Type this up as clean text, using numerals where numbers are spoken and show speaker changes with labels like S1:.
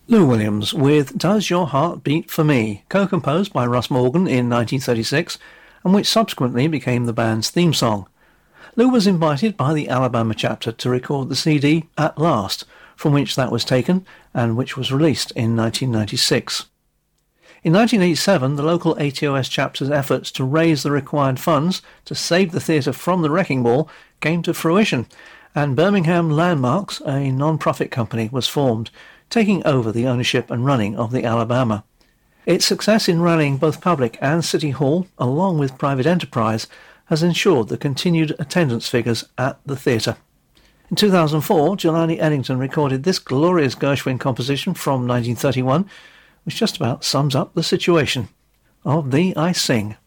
S1: Lou Williams with Does Your Heart Beat For Me, co-composed by Russ Morgan in 1936, and which subsequently became the band's theme song. Lou was invited by the Alabama chapter to record the CD At Last, from which that was taken, and which was released in 1996. In 1987, the local ATOS chapter's efforts to raise the required funds to save the theatre from the wrecking ball came to fruition, and Birmingham Landmarks, a non-profit company, was formed, taking over the ownership and running of the Alabama. Its success in rallying both public and City Hall, along with private enterprise, has ensured the continued attendance figures at the theatre. In 2004, Jelani Eddington recorded this glorious Gershwin composition from 1931, which just about sums up the situation of the I Sing.